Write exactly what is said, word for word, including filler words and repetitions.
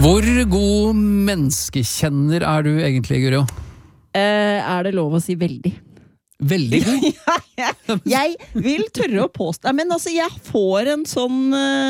Hvor god menneskekjenner er du egentlig, Guro? Eh, er det lov å si veldig? Veldig god? jeg vil tørre å påstå, men altså jeg får en sånn